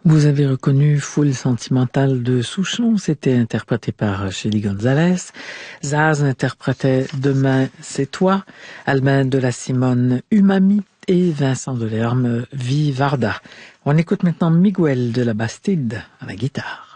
Vous avez reconnu Foule sentimentale de Souchon, c'était interprété par Chely Gonzalez. Zaz interprétait Demain c'est toi, Albin de la Simone Umami et Vincent Delerme Vivarda. On écoute maintenant Miguel de la Bastide à la guitare.